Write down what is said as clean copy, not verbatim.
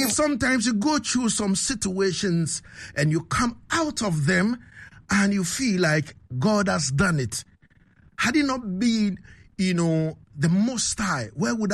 sometimes you go through some situations and you come out of them and you feel like God has done it. Had it not been, the Most High, where would